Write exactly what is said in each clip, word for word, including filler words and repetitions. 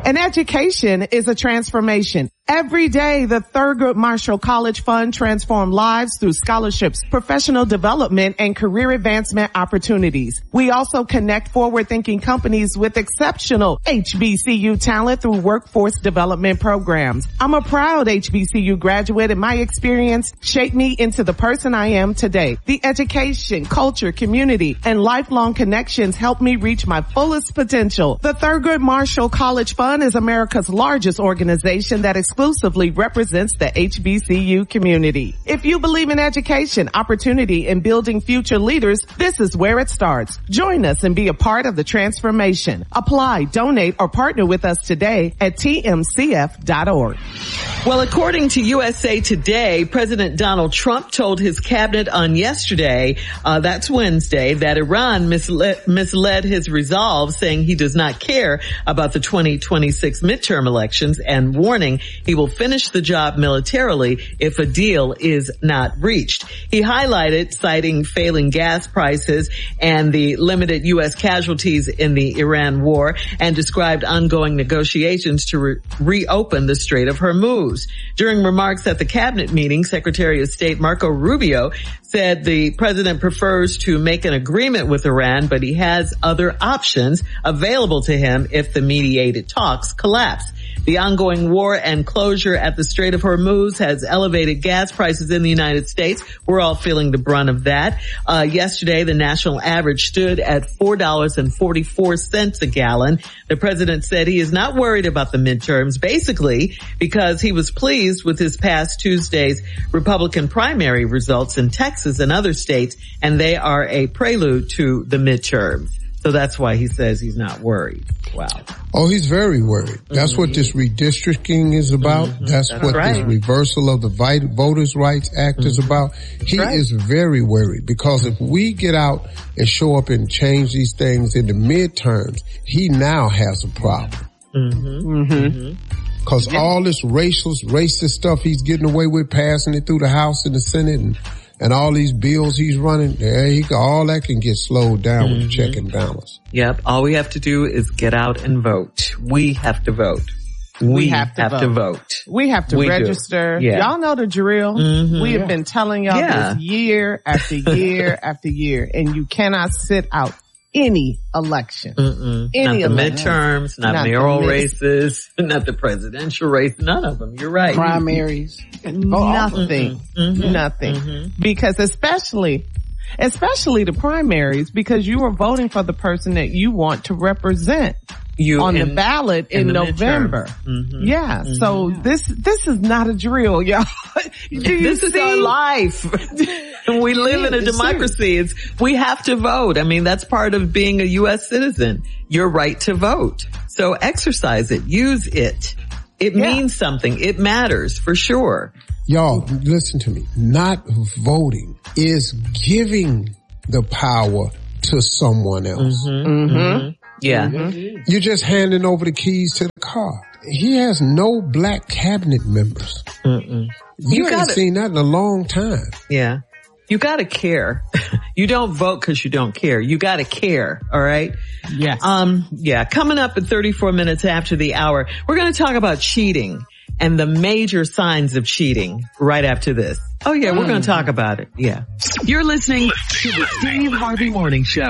An education is a transformation. Every day, the Thurgood Marshall College Fund transforms lives through scholarships, professional development, and career advancement opportunities. We also connect forward-thinking companies with exceptional H B C U talent through workforce development programs. I'm a proud H B C U graduate, and my experience shaped me into the person I am today. The education, culture, community, and lifelong connections helped me reach my fullest potential. The Thurgood Marshall College Fund is America's largest organization that exclusively represents the H B C U community. If you believe in education, opportunity, and building future leaders, this is where it starts. Join us and be a part of the transformation. Apply, donate, or partner with us today at T M C F dot org. Well, according to U S A Today, President Donald Trump told his cabinet on yesterday, uh, that's Wednesday, that Iran misled, misled his resolve, saying he does not care about the twenty twenty-six midterm elections and warning he will finish the job militarily if a deal is not reached. He highlighted, citing failing gas prices and the limited U S casualties in the Iran war, and described ongoing negotiations to re- reopen the Strait of Hormuz. During remarks at the cabinet meeting, Secretary of State Marco Rubio said the president prefers to make an agreement with Iran, but he has other options available to him if the mediated talks collapse. The ongoing war and closure at the Strait of Hormuz has elevated gas prices in the United States. We're all feeling the brunt of that. Uh, yesterday, the national average stood at four dollars and forty-four cents a gallon. The president said he is not worried about the midterms, basically because he was pleased with his past Tuesday's Republican primary results in Texas and other states, and they are a prelude to the midterms. So that's why he says he's not worried. Wow. Oh, he's very worried. That's mm-hmm. what this redistricting is about. Mm-hmm. That's, That's what right. this reversal of the Voters' Rights Act mm-hmm. is about. He right. is very worried because if we get out and show up and change these things in the midterms, he now has a problem. Mm-hmm. Mm-hmm. Cause yeah. all this racial, racist stuff he's getting away with, passing it through the House and the Senate, and And all these bills he's running, there he go, all that can get slowed down mm-hmm. with the check and balance. Yep. All we have to do is get out and vote. We have to vote. We, we have, to, have vote. to vote. We have to we register. Yeah. Y'all know the drill. Mm-hmm. We have yeah. been telling y'all yeah. this year after year after year, and you cannot sit out any election. Mm-mm. Any not the election. midterms, not, not mayoral races, not the presidential race, none of them. You're right. Primaries. Nothing. Mm-hmm. Nothing. Mm-hmm. Because especially, especially the primaries, because you are voting for the person that you want to represent you on in, the ballot in, in the November. Mm-hmm. Yeah. Mm-hmm. So this, this is not a drill, y'all. This is our life. And we live yeah, in a democracy. It's, we have to vote. I mean, that's part of being a U S citizen. Your right to vote. So exercise it. Use it. It yeah. means something. It matters for sure. Y'all, listen to me. Not voting is giving the power to someone else. Mm-hmm. Mm-hmm. Yeah. Mm-hmm. You're just handing over the keys to the car. He has no black cabinet members. Mm-mm. You, you ain't seen that in a long time. Yeah. You gotta care. You don't vote because you don't care. You gotta care. All right. Yes. Um, yeah. Coming up at thirty-four minutes after the hour, we're going to talk about cheating and the major signs of cheating right after this. Oh yeah. Mm. We're going to talk about it. Yeah. You're listening to the Steve Harvey Morning Show.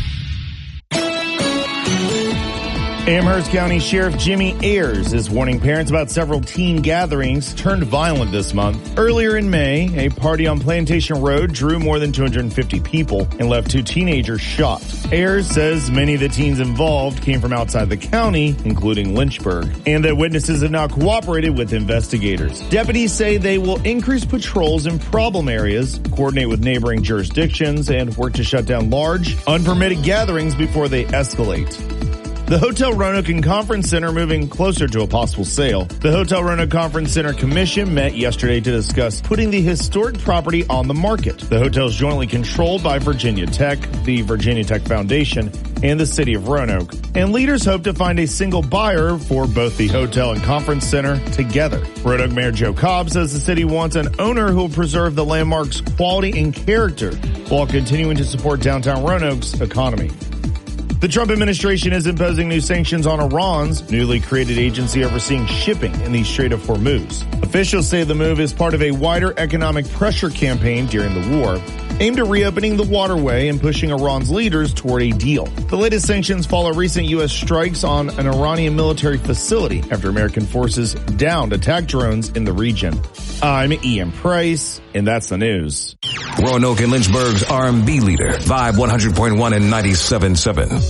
Amherst County Sheriff Jimmy Ayers is warning parents about several teen gatherings turned violent this month. Earlier in May, a party on Plantation Road drew more than two hundred fifty people and left two teenagers shot. Ayers says many of the teens involved came from outside the county, including Lynchburg, and that witnesses have not cooperated with investigators. Deputies say they will increase patrols in problem areas, coordinate with neighboring jurisdictions, and work to shut down large, unpermitted gatherings before they escalate. The Hotel Roanoke and Conference Center moving closer to a possible sale. The Hotel Roanoke Conference Center Commission met yesterday to discuss putting the historic property on the market. The hotel is jointly controlled by Virginia Tech, the Virginia Tech Foundation, and the City of Roanoke. And leaders hope to find a single buyer for both the hotel and conference center together. Roanoke Mayor Joe Cobb says the city wants an owner who will preserve the landmark's quality and character while continuing to support downtown Roanoke's economy. The Trump administration is imposing new sanctions on Iran's newly created agency overseeing shipping in the Strait of Hormuz. Officials say the move is part of a wider economic pressure campaign during the war, aimed at reopening the waterway and pushing Iran's leaders toward a deal. The latest sanctions follow recent U S strikes on an Iranian military facility after American forces downed attack drones in the region. I'm Ian Price, and that's the news. Roanoke and Lynchburg's R and B leader, Vibe one hundred point one and ninety-seven point seven.